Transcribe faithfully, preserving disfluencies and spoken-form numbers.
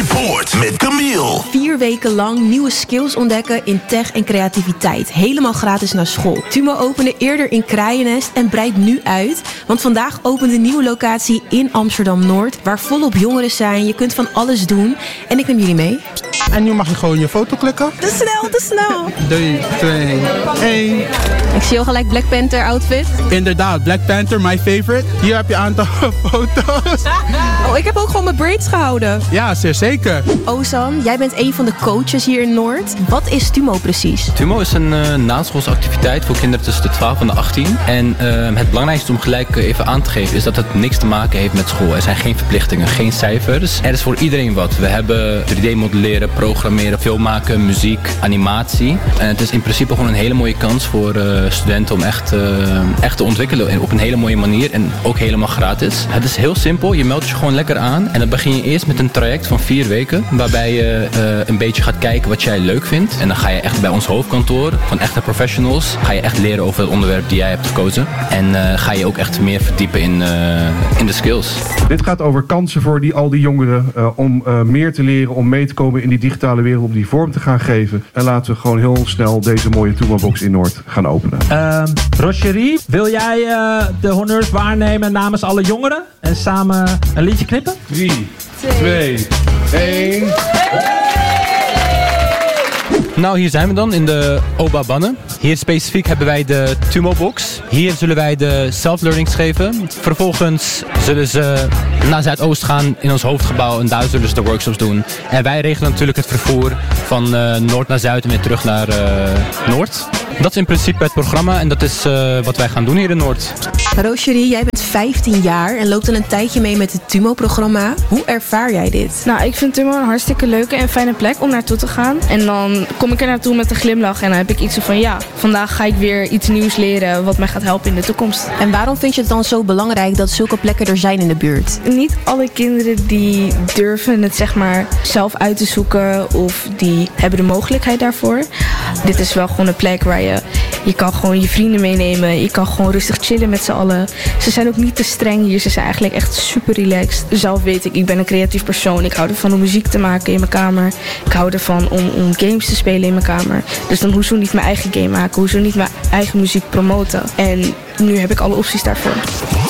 Report met Camille. Vier weken lang nieuwe skills ontdekken in tech en creativiteit. Helemaal gratis naar school. Tumo opende eerder in Kraaienest en breidt nu uit. Want vandaag opent een nieuwe locatie in Amsterdam-Noord. Waar volop jongeren zijn. Je kunt van alles doen. En ik neem jullie mee. En nu mag je gewoon je foto klikken. Te snel, te snel. drie, twee, één. Ik zie al gelijk Black Panther outfit. Inderdaad, Black Panther, my favorite. Hier heb je een aantal foto's. Oh, ik heb ook gewoon mijn braids gehouden. Ja, zeer zeker. Ozan, jij bent een van de coaches hier in Noord. Wat is Tumo precies? Tumo is een uh, naschoolse activiteit voor kinderen tussen de twaalf en de achttien. En uh, het belangrijkste om gelijk uh, even aan te geven is dat het niks te maken heeft met school. Er zijn geen verplichtingen, geen cijfers. Er is voor iedereen wat. We hebben drie D modelleren, programmeren, filmmaken, muziek, animatie. En het is in principe gewoon een hele mooie kans voor uh, studenten om echt, uh, echt te ontwikkelen op een hele mooie manier en ook helemaal gratis. Het is heel simpel, je meldt je gewoon lekker aan en dan begin je eerst met een traject van vier weken waarbij je uh, een beetje gaat kijken wat jij leuk vindt. En dan ga je echt bij ons hoofdkantoor van echte professionals, ga je echt leren over het onderwerp die jij hebt gekozen. En uh, ga je ook echt meer verdiepen in, uh, in de skills. Dit gaat over kansen voor die, al die jongeren uh, om uh, meer te leren, om mee te komen in die digitale wereld, om die vorm te gaan geven. En laten we gewoon heel snel deze mooie Tumo-box in Noord gaan openen. Uh, Rocherie, wil jij uh, de honneurs waarnemen namens alle jongeren en samen een liedje knippen? drie, twee, één. Nou, hier zijn we dan in de Oba Banne. Hier specifiek hebben wij de Tumo-box. Hier zullen wij de self-learnings geven. Vervolgens zullen ze naar Zuidoost gaan in ons hoofdgebouw en daar zullen ze de workshops doen. En wij regelen natuurlijk het vervoer van uh, Noord naar Zuid en weer terug naar uh, Noord. Dat is in principe het programma en dat is uh, wat wij gaan doen hier in Noord. Rocherie, jij bent vijftien jaar en loopt al een tijdje mee met het Tumo-programma. Hoe ervaar jij dit? Nou, ik vind Tumo een hartstikke leuke en fijne plek om naartoe te gaan. En dan kom ik er naartoe met een glimlach en dan heb ik iets van ja, vandaag ga ik weer iets nieuws leren wat mij gaat helpen in de toekomst. En waarom vind je het dan zo belangrijk dat zulke plekken er zijn in de buurt? Niet alle kinderen die durven het zeg maar zelf uit te zoeken of die hebben de mogelijkheid daarvoor. Dit is wel gewoon een plek waar je, je kan gewoon je vrienden meenemen, je kan gewoon rustig chillen met z'n allen. Ze zijn ook niet te streng hier, ze zijn eigenlijk echt super relaxed. Zelf weet ik, ik ben een creatief persoon, ik hou ervan om muziek te maken in mijn kamer. Ik hou ervan om, om games te spelen in mijn kamer. Dus dan hoezo niet mijn eigen game maken, hoezo niet mijn eigen muziek promoten. En nu heb ik alle opties daarvoor.